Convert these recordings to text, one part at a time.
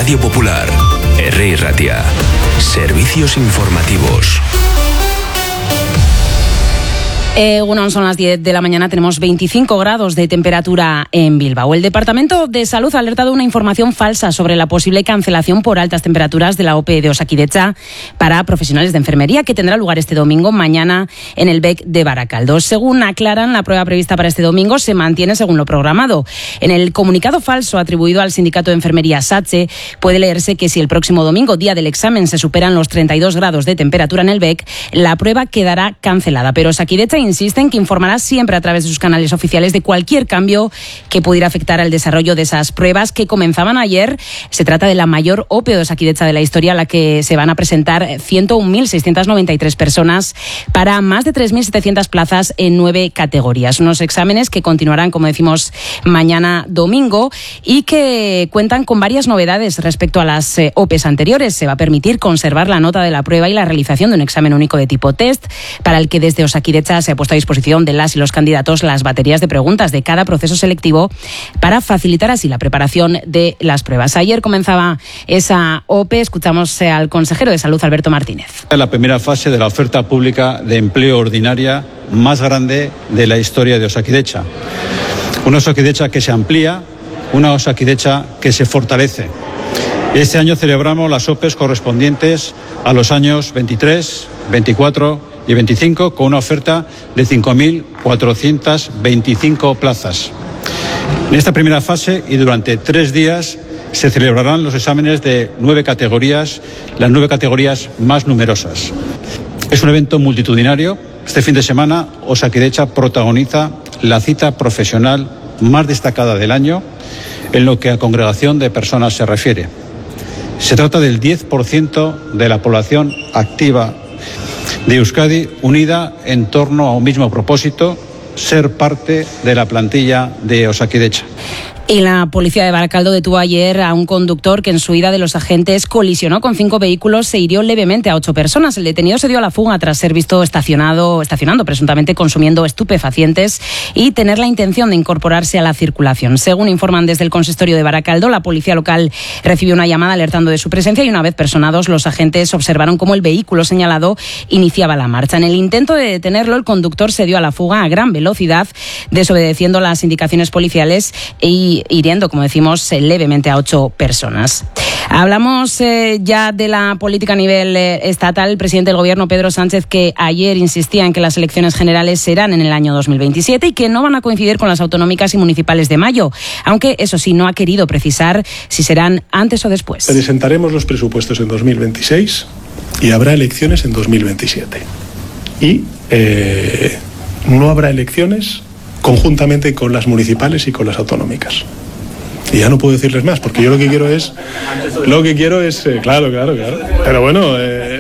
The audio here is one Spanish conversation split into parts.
Radio Popular, Herri Ratia. Servicios informativos. Bueno, son las 10 de la mañana, tenemos 25 grados de temperatura en Bilbao. El Departamento de Salud ha alertado de una información falsa sobre la posible cancelación por altas temperaturas de la OPE de Osakidetza para profesionales de enfermería que tendrá lugar este domingo mañana en el BEC de Baracaldo. Según aclaran, la prueba prevista para este domingo se mantiene según lo programado. En el comunicado falso atribuido al sindicato de enfermería SATSE puede leerse que si el próximo domingo, día del examen, se superan los 32 grados de temperatura en el BEC, la prueba quedará cancelada. Pero Osakidetza insiste en que informará siempre a través de sus canales oficiales de cualquier cambio que pudiera afectar al desarrollo de esas pruebas que comenzaban ayer. Se trata de la mayor OPE de Osakidetza de la historia, a la que se van a presentar 101.693 personas para más de 3.700 plazas en 9 categorías. Unos exámenes que continuarán, como decimos, mañana domingo y que cuentan con varias novedades respecto a las OPEs anteriores. Se va a permitir conservar la nota de la prueba y la realización de un examen único de tipo test, para el que desde Osakidetza se ha puesto a disposición de las y los candidatos las baterías de preguntas de cada proceso selectivo para facilitar así la preparación de las pruebas. Ayer comenzaba esa OPE. Escuchamos al consejero de Salud, Alberto Martínez. La primera fase de la oferta pública de empleo ordinaria más grande de la historia de Osakidetza. Una Osakidetza que se amplía, una Osakidetza que se fortalece. Este año celebramos las OPEs correspondientes a los años 23, 24 y 25, con una oferta de 5.425 plazas. En esta primera fase y durante 3 días se celebrarán los exámenes de 9 categorías, las 9 categorías más numerosas. Es un evento multitudinario. Este fin de semana Osakidetza protagoniza la cita profesional más destacada del año en lo que a congregación de personas se refiere. Se trata del 10% de la población activa de Euskadi unida en torno a un mismo propósito: ser parte de la plantilla de Osakidetza. Y la policía de Baracaldo detuvo ayer a un conductor que en su huida de los agentes colisionó con 5 vehículos e hirió levemente a 8 personas. El detenido se dio a la fuga tras ser visto estacionando presuntamente consumiendo estupefacientes y tener la intención de incorporarse a la circulación. Según informan desde el consistorio de Baracaldo, la policía local recibió una llamada alertando de su presencia y una vez personados, los agentes observaron cómo el vehículo señalado iniciaba la marcha. En el intento de detenerlo, el conductor se dio a la fuga a gran velocidad, desobedeciendo las indicaciones policiales y hiriendo, como decimos, levemente a 8 personas. Hablamos ya de la política a nivel estatal. El presidente del Gobierno, Pedro Sánchez, que ayer insistía en que las elecciones generales serán en el año 2027 y que no van a coincidir con las autonómicas y municipales de mayo, aunque eso sí, no ha querido precisar si serán antes o después. Presentaremos los presupuestos en 2026 y habrá elecciones en 2027. Y no habrá elecciones conjuntamente con las municipales y con las autonómicas. Y ya no puedo decirles más, porque yo lo que quiero es claro. Pero bueno,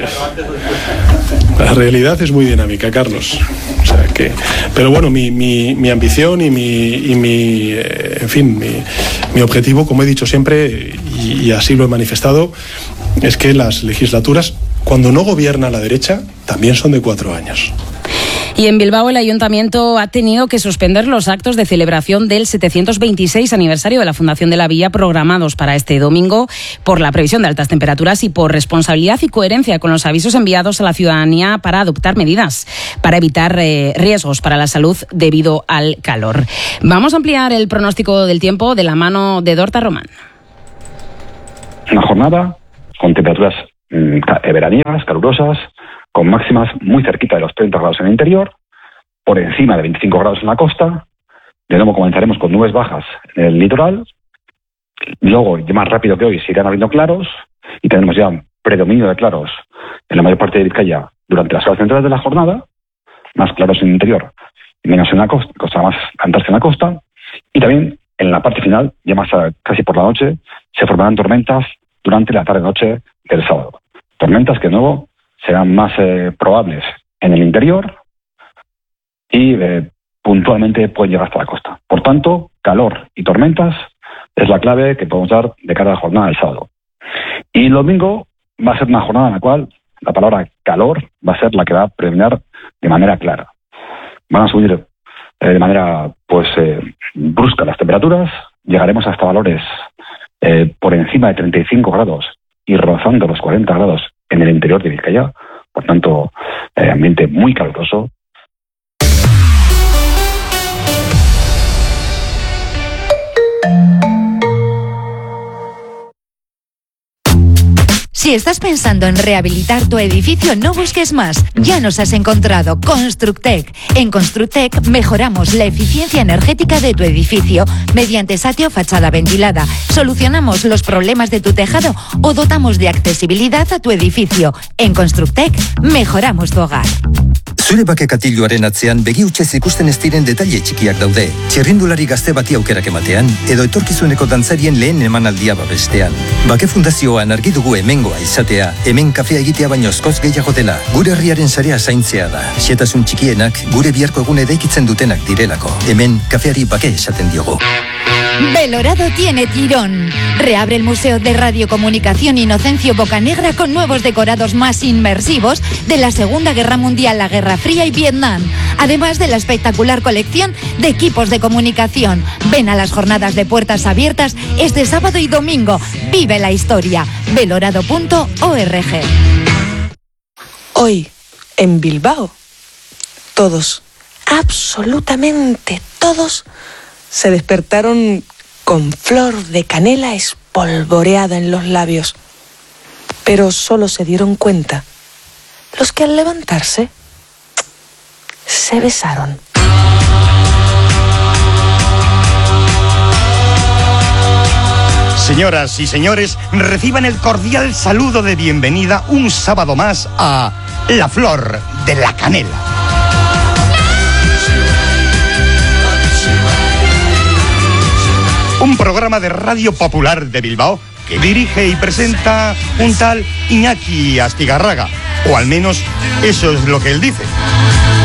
la realidad es muy dinámica, Carlos. O sea que, pero bueno, mi ambición y mi objetivo, como he dicho siempre, y así lo he manifestado, es que las legislaturas, cuando no gobierna la derecha, también son de 4 años. Y en Bilbao el Ayuntamiento ha tenido que suspender los actos de celebración del 726 aniversario de la Fundación de la Villa programados para este domingo por la previsión de altas temperaturas y por responsabilidad y coherencia con los avisos enviados a la ciudadanía para adoptar medidas para evitar riesgos para la salud debido al calor. Vamos a ampliar el pronóstico del tiempo de la mano de Dorta Román. Una jornada con temperaturas veraniegas, calurosas, con máximas muy cerquita de los 30 grados en el interior, por encima de 25 grados en la costa. De nuevo comenzaremos con nubes bajas en el litoral. Luego, ya más rápido que hoy, se irán abriendo claros y tendremos ya un predominio de claros en la mayor parte de Vizcaya durante las horas centrales de la jornada, más claros en el interior y menos en la costa, más andarse en la costa. Y también en la parte final, ya más casi por la noche, se formarán tormentas durante la tarde-noche del sábado. Tormentas que de nuevo serán más probables en el interior y puntualmente pueden llegar hasta la costa. Por tanto, calor y tormentas es la clave que podemos dar de cara a la jornada del sábado. Y el domingo va a ser una jornada en la cual la palabra calor va a ser la que va a predominar de manera clara. Van a subir de manera brusca las temperaturas, llegaremos hasta valores por encima de 35 grados y rozando los 40 grados en el interior de Vizcaya. Por tanto, ambiente muy caluroso. Si estás pensando en rehabilitar tu edificio, no busques más. Ya nos has encontrado. Constructec. En Constructec mejoramos la eficiencia energética de tu edificio mediante satio fachada ventilada. Solucionamos los problemas de tu tejado o dotamos de accesibilidad a tu edificio. En Constructec mejoramos tu hogar. Zure bake katiluaren atzean begi hutsez ikusten ez diren detaile txikiak daude. Txirrindulari gazte bati aukerak ematean, edo etorkizuneko dantzarien lehen emanaldia babestean. Bake Fundazioan argi dugu hemengoa izatea, hemen kafea egitea baino askoz gehiago dela. Gure herriaren sarea zaintzea da. Xehetasun txikienak gure biharko egun eraikitzen dutenak direlako. Hemen kafeari bake esaten diogu. Belorado tiene tirón. Reabre el Museo de Radiocomunicación Inocencio Bocanegra con nuevos decorados más inmersivos de la Segunda Guerra Mundial, la Guerra Fría y Vietnam, además de la espectacular colección de equipos de comunicación. Ven a las jornadas de puertas abiertas este sábado y domingo. Vive la historia. Belorado.org. Hoy, en Bilbao, todos, absolutamente todos, se despertaron con flor de canela espolvoreada en los labios. Pero solo se dieron cuenta los que al levantarse se besaron. Señoras y señores, reciban el cordial saludo de bienvenida un sábado más a La Flor de la Canela. Un programa de Radio Popular de Bilbao que dirige y presenta un tal Iñaki Astigarraga, o al menos eso es lo que él dice.